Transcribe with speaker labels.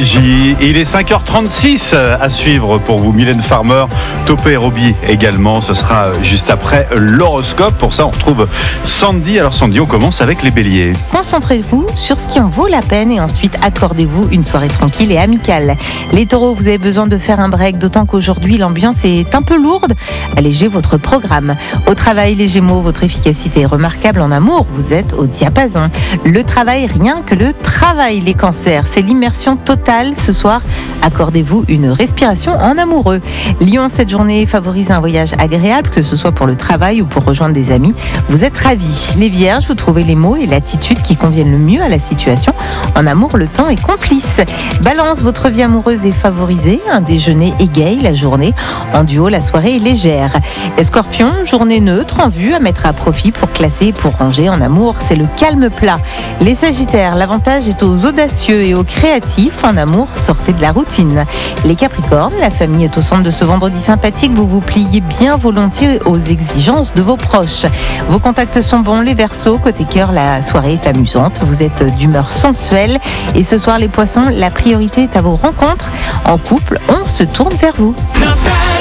Speaker 1: Nostalgie. Il est 5h36 à suivre pour vous. Mylène Farmer, Topé et Roby également. Ce sera juste après l'horoscope. Pour ça, on retrouve Sandy. Alors Sandy, on commence avec les béliers.
Speaker 2: Concentrez-vous sur ce qui en vaut la peine et ensuite accordez-vous une soirée tranquille et amicale. Les taureaux, vous avez besoin de faire un break, d'autant qu'aujourd'hui l'ambiance est un peu lourde. Allégez votre programme. Au travail, les gémeaux, votre efficacité est remarquable. En amour, vous êtes au diapason. Le travail, rien que le travail. Les cancers, c'est l'immersion totale ce soir. Accordez-vous une respiration en amoureux. Lion, cette journée favorise un voyage agréable, que ce soit pour le travail ou pour rejoindre des amis. Vous êtes ravis. Les vierges, vous trouvez les mots et l'attitude qui conviennent le mieux à la situation. En amour, le temps est complice. Balance, votre vie amoureuse est favorisée. Un déjeuner égaye la journée. En duo, la soirée est légère. Et Scorpion, journée neutre en vue à mettre à profit pour classer et pour ranger. En amour, c'est le calme plat. Les Sagittaires, l'avantage est aux audacieux et aux créatifs. En amour, sortez de la routine. Les Capricornes, la famille est au centre de ce vendredi sympathique. Vous vous pliez bien volontiers aux exigences de vos proches. Vos contacts sont bons. Les Verseaux, côté cœur, la soirée est amusante. Vous êtes d'humeur sensuelle. Et ce soir, les Poissons, la priorité est à vos rencontres. En couple, on se tourne vers vous.